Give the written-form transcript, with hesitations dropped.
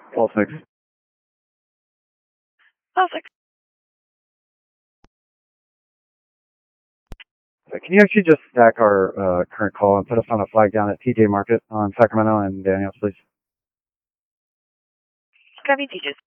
Call 6. Oh, 6. Can you actually just stack our current call and put us on a flag down at TJ Market on Sacramento and Daniels, please? Copy, TJ's.